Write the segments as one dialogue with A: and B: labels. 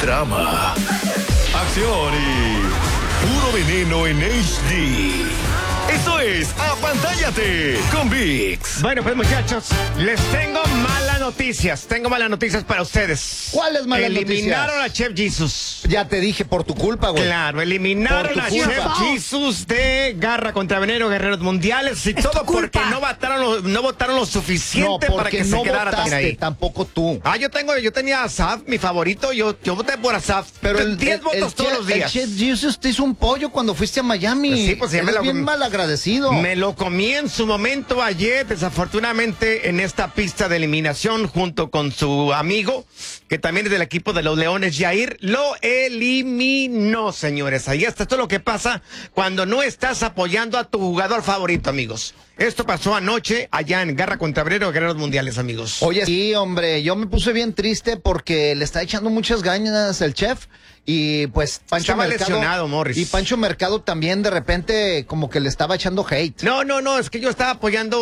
A: drama, acción y puro veneno en HD. Esto es Apantállate con VIX.
B: Bueno, pues muchachos, les tengo malas noticias. Tengo malas noticias para ustedes.
C: ¿Cuáles malas noticias?
B: Eliminaron a Chef Jesus.
C: Ya te dije, por tu culpa, güey.
B: Claro, eliminaron a Chef Jesus de Garra contra Veneno, Guerreros Mundiales y todo porque no votaron lo suficiente para que se quedara también ahí.
C: Tampoco tú.
B: Yo tenía a Asaf, mi favorito. Yo voté por Asaf.
C: Pero
B: 10 votos todos los días.
C: El Chef Jesus te hizo un pollo cuando fuiste a Miami.
B: Sí, pues ya
C: Eres bien malagradecido.
B: Me lo comí en su momento ayer, desafortunadamente, en esta pista de eliminación, junto con su amigo, que también es del equipo de los Leones, Jair, lo eliminó, señores. Ahí está todo lo que pasa cuando no estás apoyando a tu jugador favorito, amigos. Esto pasó anoche allá en Garra contra Veneno, Guerreros Mundiales, amigos.
C: Oye, sí, hombre, yo me puse bien triste porque le está echando muchas ganas el chef. Y pues Pancho
B: estaba
C: Mercado,
B: lesionado, Morris.
C: Y Pancho Mercado también de repente como que le estaba echando hate.
B: No, es que yo estaba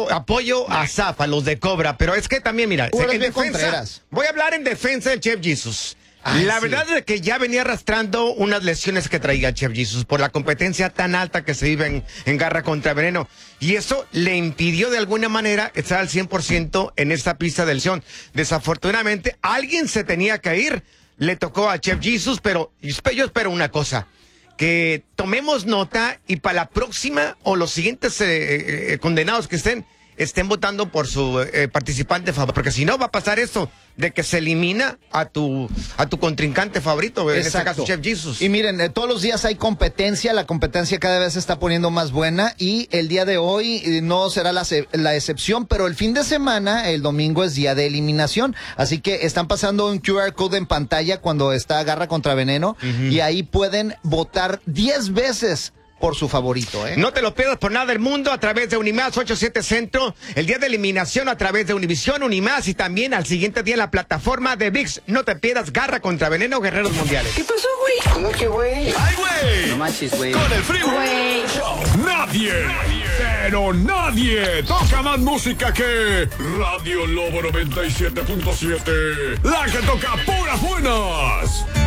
B: apoyo a Asaf, a los de Cobra, pero es que también, mira, en defensa, voy a hablar en defensa del Chef Jesus. La verdad es que ya venía arrastrando unas lesiones que traía Chef Jesus por la competencia tan alta que se vive en Garra contra Veneno. Y eso le impidió de alguna manera estar al 100% en esta pista del León. Desafortunadamente, alguien se tenía que ir. Le tocó a Chef Jesus, pero yo espero una cosa, que tomemos nota y para la próxima o los siguientes condenados que estén votando por su participante favorito, porque si no va a pasar esto de que se elimina a tu contrincante favorito, en este caso Chef Jesus.
C: Y miren, todos los días hay competencia, la competencia cada vez se está poniendo más buena y el día de hoy no será la excepción, pero el fin de semana, el domingo es día de eliminación, así que están pasando un QR code en pantalla cuando está Garra contra Veneno y ahí pueden votar 10 veces por su favorito, ¿eh?
B: No te lo pierdas por nada del mundo a través de Unimás 87 Centro, el día de eliminación a través de Univisión, Unimás y también al siguiente día en la plataforma de VIX. No te pierdas Garra contra Veneno, Guerreros Mundiales.
D: ¿Qué pasó, güey?
E: ¿Cómo que, güey?
A: ¡Ay, güey!
D: No manches, güey.
A: Con el Freeway Show.
F: Nadie, pero nadie toca más música que Radio Lobo 97.7. La que toca puras buenas.